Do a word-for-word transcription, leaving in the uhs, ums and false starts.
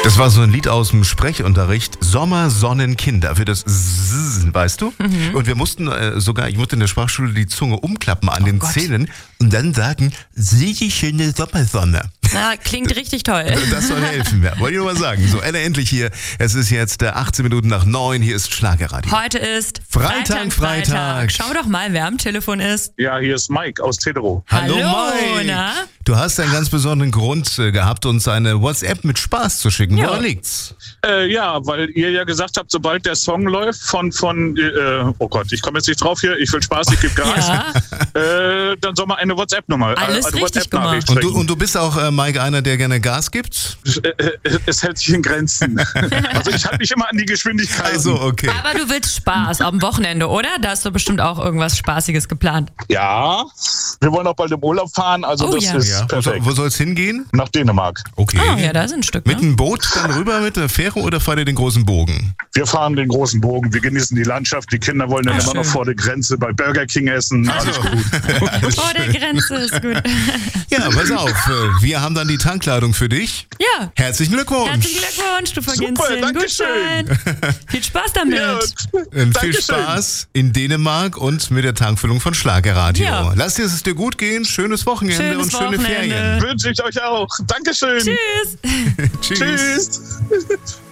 Das war so ein Lied aus dem Sprechunterricht. Sommer, Sonnen, Kinder. Für das Z, weißt du? Mhm. Und wir mussten äh, sogar, ich musste in der Sprachschule die Zunge umklappen an oh den Gott. Zähnen und dann sagen, sieh die schöne Sommersonne. Na, klingt richtig toll. Das soll helfen. Ja, wollte ich nur mal sagen. So, Ella, endlich hier. Es ist jetzt äh, achtzehn Minuten nach neun. Hier ist Schlagerradio. Heute ist Freitag, Freitag, Freitag. Freitag. Schauen wir doch mal, wer am Telefon ist. Ja, hier ist Mike aus Tedero. Hallo, Hallo Mike. na? Du hast einen ganz besonderen Grund äh, gehabt, uns eine WhatsApp mit Spaß zu schicken. Ja. Woran liegt's? Äh, ja, weil ihr ja gesagt habt, sobald der Song läuft von, von äh, oh Gott, ich komme jetzt nicht drauf hier, ich will Spaß, ich gebe Gas, Ja. äh, dann soll man eine WhatsApp-Nummer, Alles eine richtig WhatsApp-Nachricht Und du, schicken. und du bist auch, äh, Mike, einer, der gerne Gas gibt? Äh, äh, es hält sich in Grenzen. Also ich halte mich immer an die Geschwindigkeit. Also, okay. Aber du willst Spaß am Wochenende, oder? Da hast du bestimmt auch irgendwas Spaßiges geplant. Ja, wir wollen auch bald im Urlaub fahren, also Oh, das ja. ist Ja, wo, soll, perfekt. wo soll es hingehen? Nach Dänemark. Okay. Oh ja, da ist ein Stück, Mit ne? einem Boot dann rüber mit der Fähre oder fahrt ihr den großen Bogen? Wir fahren den großen Bogen, wir genießen die Landschaft, die Kinder wollen dann Ah, immer noch schön. vor der Grenze bei Burger King essen, alles gut. Vor der Grenze ist gut. Ja, pass auf. äh, Wir haben dann die Tankladung für dich. Ja. Herzlichen Glückwunsch. Herzlichen Glückwunsch, du verdienst Super, den danke Gutschein. Viel Spaß damit. Ja, Ähm, viel Dankeschön. Spaß in Dänemark und mit der Tankfüllung von Schlagerradio. Ja. Lass dir es dir gut gehen. Schönes Wochenende Schönes und schöne Wochenende. Ferien. Wünsche ich euch auch. Dankeschön. Tschüss. Tschüss. Tschüss.